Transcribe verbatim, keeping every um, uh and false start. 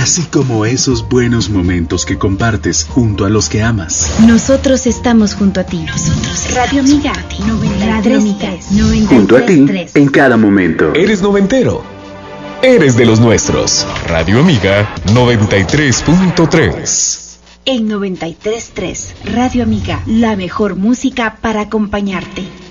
así como esos buenos momentos que compartes junto a los que amas. Nosotros estamos junto a ti. Nosotros Radio Amiga noventa y tres. Junto a ti en cada momento. Eres noventero. Eres de los nuestros. Radio Amiga noventa y tres punto tres. En noventa y tres punto tres, Radio Amiga, la mejor música para acompañarte.